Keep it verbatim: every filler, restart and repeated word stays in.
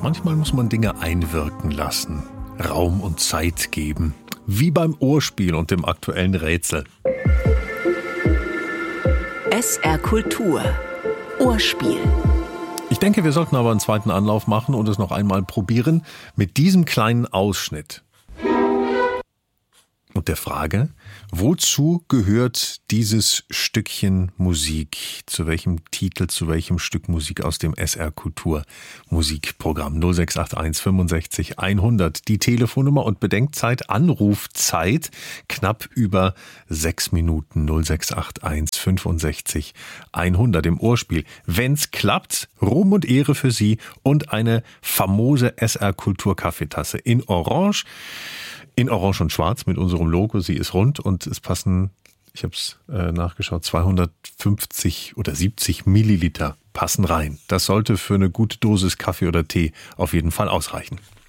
Manchmal muss man Dinge einwirken lassen, Raum und Zeit geben. Wie beim Ohrspiel und dem aktuellen Rätsel. S R Kultur. Ohrspiel. Ich denke, wir sollten aber einen zweiten Anlauf machen und es noch einmal probieren mit diesem kleinen Ausschnitt. Und der Frage, wozu gehört dieses Stückchen Musik? Zu welchem Titel, zu welchem Stück Musik aus dem S R Kultur Musikprogramm? null sechs acht eins fünfundsechzig hundert, die Telefonnummer und Bedenkzeit, Anrufzeit, knapp über sechs Minuten. null sechs acht eins fünfundsechzig hundert im Ohrspiel. Wenn's klappt, Ruhm und Ehre für Sie und eine famose S R Kultur Kaffeetasse in Orange. In Orange und Schwarz mit unserem Logo. Sie ist rund und es passen, ich habe es äh, nachgeschaut, zweihundertfünfzig oder siebzig Milliliter passen rein. Das sollte für eine gute Dosis Kaffee oder Tee auf jeden Fall ausreichen.